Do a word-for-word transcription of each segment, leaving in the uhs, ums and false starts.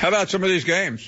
How about some of these games?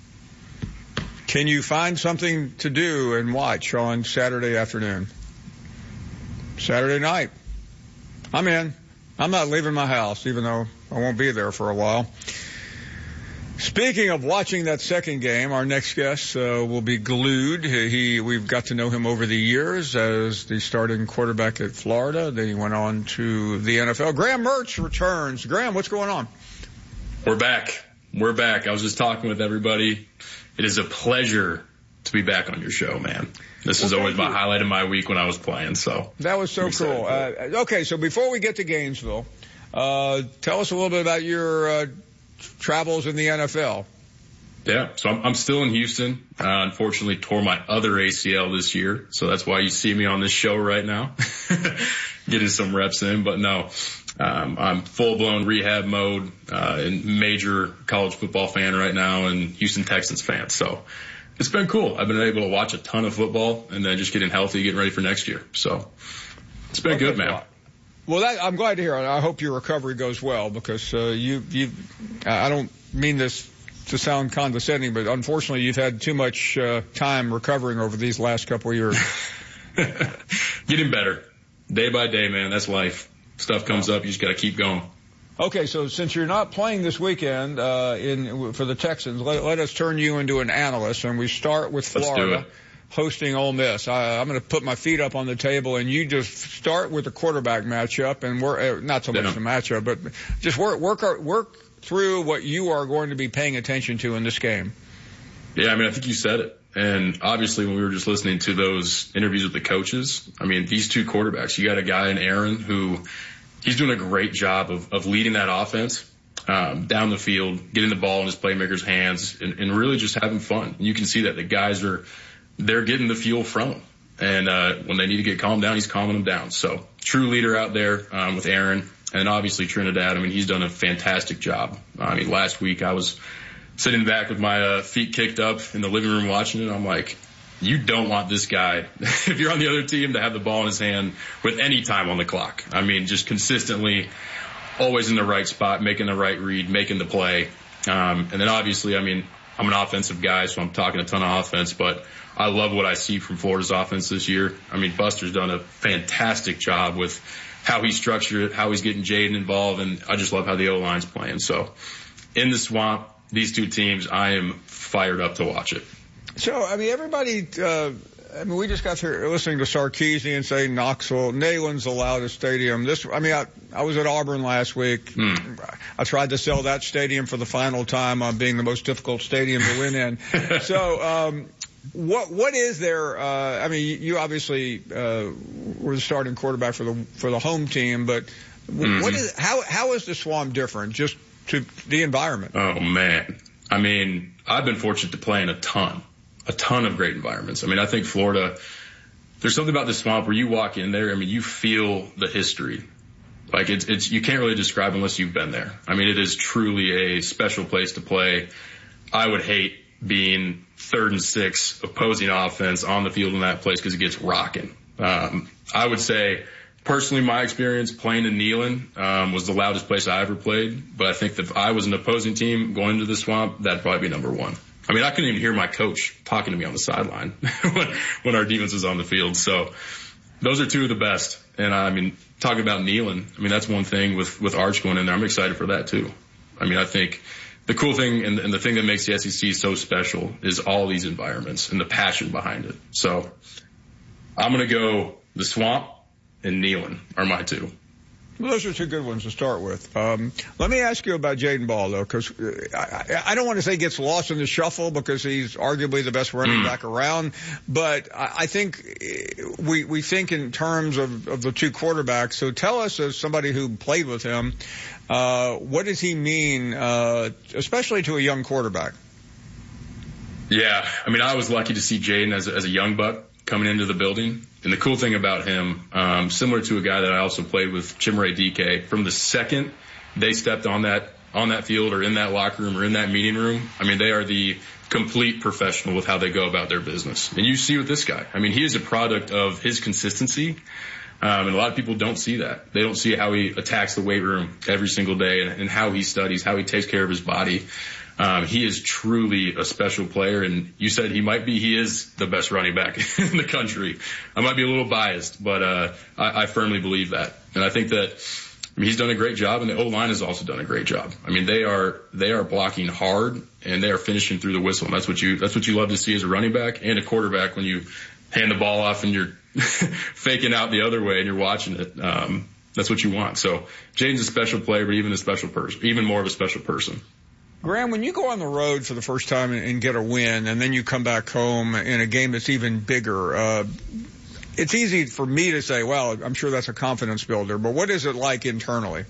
Can you find something to do and watch on Saturday afternoon? Saturday night. I'm in. I'm not leaving my house, even though I won't be there for a while. Speaking of watching that second game, our next guest uh, will be glued. He, we've got to know him over the years as the starting quarterback at Florida. Then he went on to the N F L. Graham Mertz returns. Graham, what's going on? We're back. We're back. I was just talking with everybody. It is a pleasure to be back on your show, man. This well, is always my highlight of my week when I was playing. So that was so cool. Uh, okay, so before we get to Gainesville, uh, tell us a little bit about your uh, travels in the N F L. Yeah, so I'm, I'm still in Houston. Uh, unfortunately, tore my other A C L this year, so that's why you see me on this show right now, getting some reps in. But no, um, I'm full-blown rehab mode, uh, and major college football fan right now, and Houston Texans fan. So it's been cool. I've been able to watch a ton of football, and then just getting healthy, getting ready for next year. So it's been okay, good, man. Well, that, I'm glad to hear. I hope your recovery goes well because uh, you, you. I don't mean this to sound condescending, but unfortunately, you've had too much uh, time recovering over these last couple of years. Getting better, day by day, man. That's life. Stuff comes up, you just got to keep going. Okay, so since you're not playing this weekend uh, in for the Texans, let, let us turn you into an analyst, and we start with Florida hosting Ole Miss. I, I'm going to put my feet up on the table, and you just start with the quarterback matchup, and we're uh, not so much yeah. the matchup, but just work work our, work through what you are going to be paying attention to in this game. Yeah, I mean, I think you said it. And obviously, when we were just listening to those interviews with the coaches, I mean, these two quarterbacks, you got a guy in Aaron who he's doing a great job of, of leading that offense um, down the field, getting the ball in his playmakers' hands, and, and really just having fun. You can see that the guys are they're getting the fuel from him. And uh, when they need to get calmed down, he's calming them down. So true leader out there um, with Aaron. And obviously Trinidad, I mean, he's done a fantastic job. I mean, last week I was sitting back with my uh, feet kicked up in the living room watching it. I'm like, you don't want this guy, if you're on the other team, to have the ball in his hand with any time on the clock. I mean, just consistently always in the right spot, making the right read, making the play. Um, and then obviously, I mean, I'm an offensive guy, so I'm talking a ton of offense, but I love what I see from Florida's offense this year. I mean, Buster's done a fantastic job with how he structured it, how he's getting Jaden involved, and I just love how the O-line's playing. So in the swamp, these two teams, I am fired up to watch it. So, I mean, everybody, uh, I mean, we just got through listening to Sarkisian say Knoxville, Neyland's the loudest stadium. This, I mean, I, I was at Auburn last week. Hmm. I tried to sell that stadium for the final time on being the most difficult stadium to win in. So, um, What what is there? Uh, I mean, you obviously uh, were the starting quarterback for the for the home team, but mm-hmm. what is how how is the Swamp different just to the environment? Oh man, I mean, I've been fortunate to play in a ton, a ton of great environments. I mean, I think Florida. There's something about the Swamp where you walk in there. I mean, you feel the history. Like it's it's you can't really describe unless you've been there. I mean, it is truly a special place to play. I would hate being third and six opposing offense on the field in that place because it gets rocking. Um, I would say, personally, my experience playing in Neyland um, was the loudest place I ever played. But I think that if I was an opposing team going into the Swamp, that'd probably be number one. I mean, I couldn't even hear my coach talking to me on the sideline when, when our defense was on the field. So those are two of the best. And I mean, talking about Neyland, I mean, that's one thing with, with Arch going in there. I'm excited for that too. I mean, I think the cool thing and, and the thing that makes the S E C so special is all these environments and the passion behind it. So I'm going to go the Swamp and Neyland are my two. Well, those are two good ones to start with. Um, let me ask you about Jaden Ball, though, because I, I don't want to say gets lost in the shuffle because he's arguably the best running mm. back around. But I, I think we we think in terms of, of the two quarterbacks. So tell us, as somebody who played with him, uh, what does he mean, uh, especially to a young quarterback? Yeah, I mean, I was lucky to see Jaden as, as a young buck coming into the building. And the cool thing about him, um, similar to a guy that I also played with, Chimere D K, from the second they stepped on that on that field or in that locker room or in that meeting room, I mean, they are the complete professional with how they go about their business. And you see with this guy, I mean, he is a product of his consistency. Um, and a lot of people don't see that. They don't see how he attacks the weight room every single day and, and how he studies, how he takes care of his body. Um, he is truly a special player, and you said he might be, he is the best running back in the country. I might be a little biased, but uh, I, I firmly believe that. And I think that I mean, he's done a great job, and the O-line has also done a great job. I mean, they are they are blocking hard, and they are finishing through the whistle. And that's what you that's what you love to see as a running back and a quarterback when you hand the ball off and you're faking out the other way and you're watching it. Um, that's what you want. So Jaden's a special player, but even a special person, even more of a special person. Graham, when you go on the road for the first time and get a win, and then you come back home in a game that's even bigger, uh, it's easy for me to say, well, I'm sure that's a confidence builder, but what is it like internally?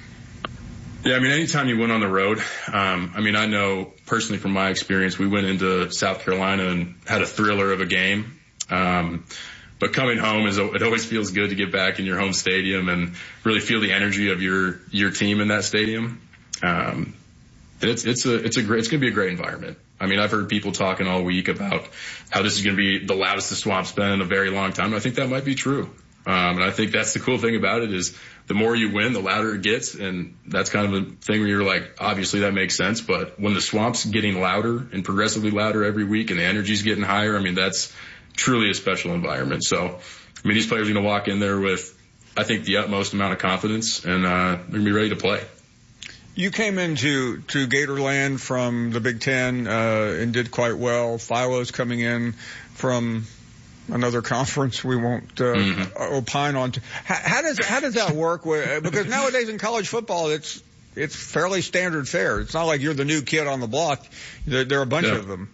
Yeah, I mean, anytime you went on the road, um, I mean, I know personally from my experience, we went into South Carolina and had a thriller of a game. Um, but coming home is, it always feels good to get back in your home stadium and really feel the energy of your, your team in that stadium. Um, It's, it's a, it's a great, it's going to be a great environment. I mean, I've heard people talking all week about how this is going to be the loudest the Swamp's been in a very long time. I think that might be true. Um, and I think that's the cool thing about it is the more you win, the louder it gets. And that's kind of a thing where you're like, obviously that makes sense. But when the Swamp's getting louder and progressively louder every week and the energy's getting higher, I mean, that's truly a special environment. So, I mean, these players are going to walk in there with, I think, the utmost amount of confidence, and, uh, they're going to be ready to play. You came into to Gatorland from the Big Ten uh, and did quite well. Philo's coming in from another conference we won't uh, mm-hmm. opine on. How, how does how does that work? With, because nowadays in college football, it's it's fairly standard fare. It's not like you're the new kid on the block. There, there are a bunch yeah. of them.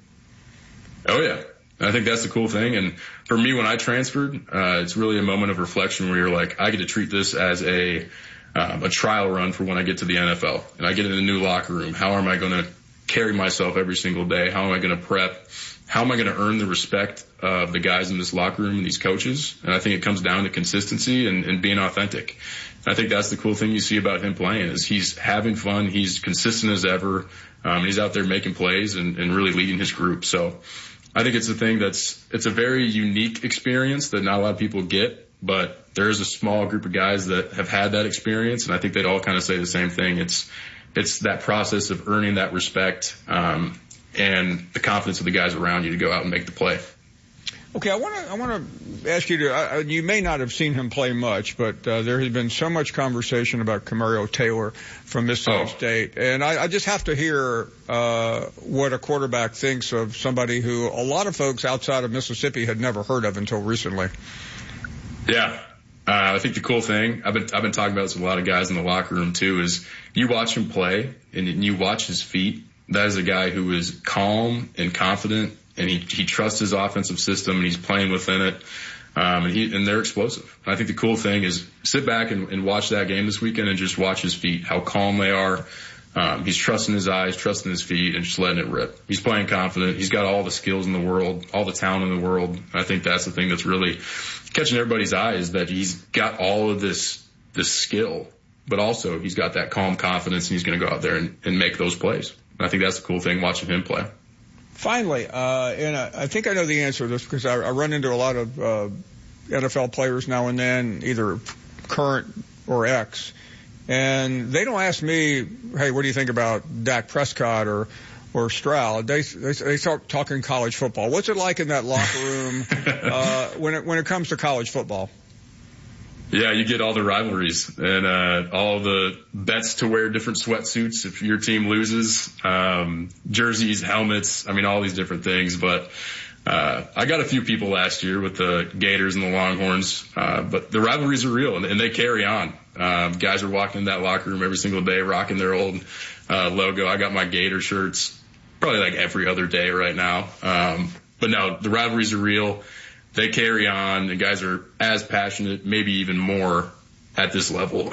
Oh yeah, I think that's the cool thing. And for me, when I transferred, uh, it's really a moment of reflection where you're like, I get to treat this as a Um, a trial run for when I get to the N F L and I get in a new locker room. How am I going to carry myself every single day? How am I going to prep? How am I going to earn the respect of the guys in this locker room and these coaches? And I think it comes down to consistency and, and being authentic. And I think that's the cool thing you see about him playing is he's having fun. He's consistent as ever. Um, he's out there making plays and, and really leading his group. So I think it's a thing that's, it's a very unique experience that not a lot of people get. But there is a small group of guys that have had that experience, and I think they'd all kind of say the same thing. It's it's that process of earning that respect um, and the confidence of the guys around you to go out and make the play. Okay, I want to I want to ask you to. Uh, you may not have seen him play much, but uh, there has been so much conversation about Camario Taylor from Mississippi oh. State, and I, I just have to hear uh, what a quarterback thinks of somebody who a lot of folks outside of Mississippi had never heard of until recently. Yeah. Uh, I think the cool thing, I've been, I've been talking about this with a lot of guys in the locker room too, is you watch him play and you watch his feet. That is a guy who is calm and confident, and he, he trusts his offensive system and he's playing within it. Um, and he, and they're explosive. And I think the cool thing is sit back and, and watch that game this weekend and just watch his feet, how calm they are. Um, he's trusting his eyes, trusting his feet, and just letting it rip. He's playing confident. He's got all the skills in the world, all the talent in the world. I think that's the thing that's really catching everybody's eye is that he's got all of this, this skill, but also he's got that calm confidence and he's going to go out there and, and make those plays. And I think that's the cool thing watching him play. Finally, uh, and I, I think I know the answer to this because I, I run into a lot of, uh, N F L players now and then, either current or ex. And they don't ask me, hey, what do you think about Dak Prescott or, or Stroud? They, they, they start talking college football. What's it like in that locker room, uh, when it, when it comes to college football? Yeah, you get all the rivalries and, uh, all the bets to wear different sweatsuits if your team loses, um, jerseys, helmets. I mean, all these different things, but, Uh, I got a few people last year with the Gators and the Longhorns, uh, but the rivalries are real and, and they carry on. Um, guys are walking in that locker room every single day, rocking their old, uh, logo. I got my Gator shirts probably like every other day right now. Um, but no, the rivalries are real. They carry on. The guys are as passionate, maybe even more at this level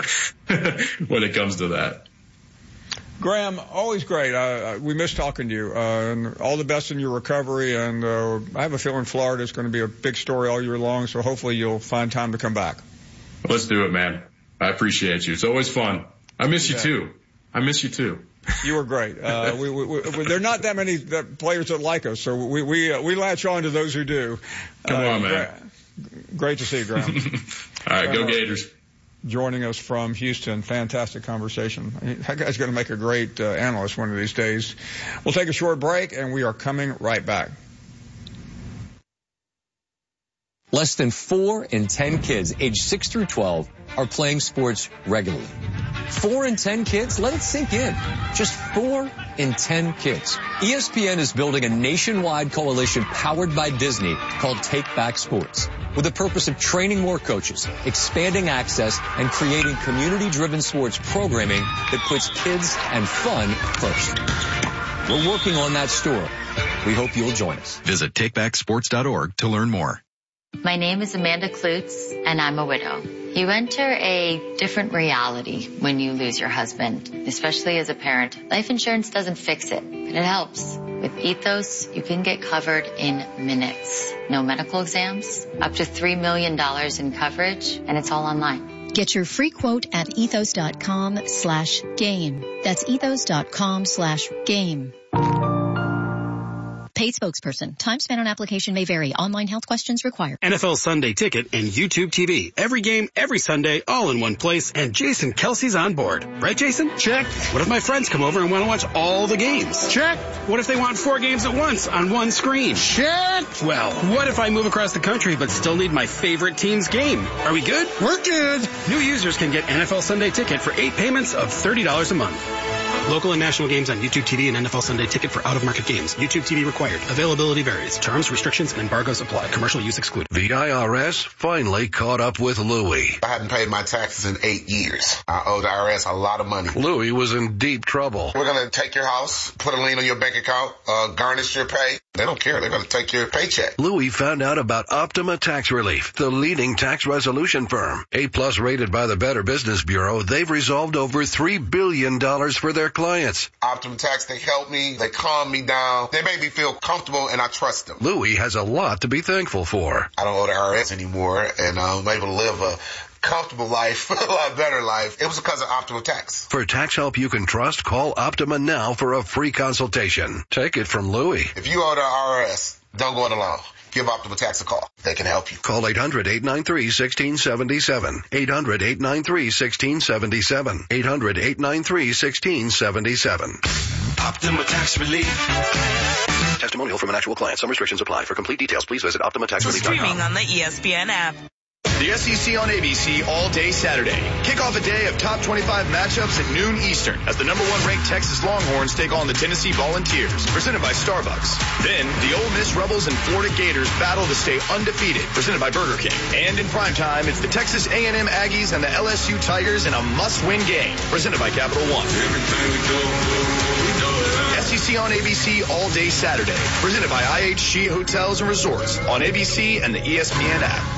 when it comes to that. Graham, always great. Uh, we miss talking to you. Uh, and all the best in your recovery. And uh, I have a feeling Florida is going to be a big story all year long, so hopefully you'll find time to come back. Let's do it, man. I appreciate you. It's always fun. I miss you, yeah. too. I miss you, too. You were great. Uh, we, we, we, there are not that many that players that like us, so we we, uh, we latch on to those who do. Come uh, on, man. Great, great to see you, Graham. All right, go Gators. joining us from Houston. Fantastic conversation. That guy's going to make a great uh, analyst one of these days. We'll take a short break, and we are coming right back. Less than four in ten kids aged six through twelve are playing sports regularly. Four in ten kids? Let it sink in. Just four in ten kids. E S P N is building a nationwide coalition powered by Disney called Take Back Sports, with the purpose of training more coaches, expanding access, and creating community-driven sports programming that puts kids and fun first. We're working on that story. We hope you'll join us. Visit take back sports dot org to learn more. My name is Amanda Klutz, and I'm a widow. You enter a different reality when you lose your husband, especially as a parent. Life insurance doesn't fix it, but it helps. With Ethos, you can get covered in minutes. No medical exams, up to three million dollars in coverage, and it's all online. Get your free quote at ethos.com slash game. That's ethos.com slash game. Paid spokesperson. Time spent on application may vary. Online health questions required. N F L Sunday Ticket and YouTube T V. Every game, every Sunday, all in one place. And Jason Kelsey's on board. Right, Jason? Check. What if my friends come over and want to watch all the games? Check. What if they want four games at once on one screen? Check. Well, what if I move across the country but still need my favorite team's game? Are we good? We're good. New users can get N F L Sunday Ticket for eight payments of thirty dollars a month. Local and national games on YouTube T V and N F L Sunday Ticket for out-of-market games. YouTube T V required. Availability varies. Terms, restrictions, and embargoes apply. Commercial use excluded. The I R S finally caught up with Louie. I hadn't paid my taxes in eight years. I owe the I R S a lot of money. Louie was in deep trouble. We're going to take your house, put a lien on your bank account, uh, garnish your pay. They don't care. They're going to take your paycheck. Louie found out about Optima Tax Relief, the leading tax resolution firm. A-plus rated by the Better Business Bureau, they've resolved over three billion dollars for their clients. Optima Tax, they help me. They calm me down. They make me feel comfortable, and I trust them. Louie has a lot to be thankful for. I don't owe the I R S anymore, and I'm able to live a comfortable life, a lot better life. It was because of Optima Tax. For tax help you can trust, call Optima now for a free consultation. Take it from Louie. If you owe the I R S, don't go it alone. Give Optima Tax a call. They can help you. Call eight hundred, eight nine three, one six seven seven. eight hundred, eight nine three, one six seven seven. eight hundred, eight nine three, one six seven seven. Optima Tax Relief. Testimonial from an actual client. Some restrictions apply. For complete details, please visit optima tax relief dot com. Streaming on the E S P N app. The S E C on A B C all day Saturday. Kick off a day of top twenty-five matchups at noon Eastern as the number one ranked Texas Longhorns take on the Tennessee Volunteers, presented by Starbucks. Then the Ole Miss Rebels and Florida Gators battle to stay undefeated, presented by Burger King. And in primetime, it's the Texas A and M Aggies and the L S U Tigers in a must-win game, presented by Capital One. Everything we do, we do it. S E C on A B C all day Saturday, presented by I H G Hotels and Resorts on A B C and the E S P N app.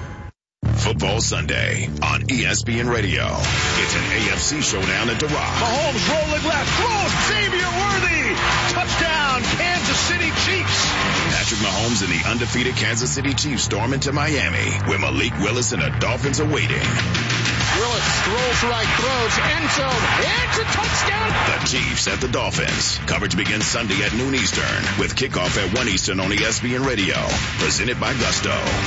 Football Sunday on E S P N Radio. It's an A F C showdown at the Rock. Mahomes rolling left, throws, Xavier Worthy, touchdown, Kansas City Chiefs. Patrick Mahomes and the undefeated Kansas City Chiefs storm into Miami, where Malik Willis and the Dolphins are waiting. Willis throws right, throws, end zone, it's a touchdown. The Chiefs at the Dolphins. Coverage begins Sunday at noon Eastern, with kickoff at one Eastern on E S P N Radio. Presented by Gusto.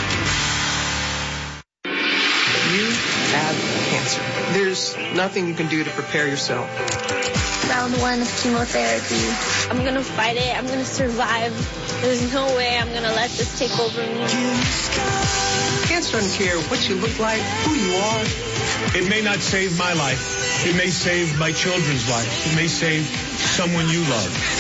You have cancer. There's nothing you can do to prepare yourself. Round one of chemotherapy. I'm going to fight it. I'm going to survive. There's no way I'm going to let this take over me. Cancer doesn't care what you look like, who you are. It may not save my life. It may save my children's life. It may save someone you love.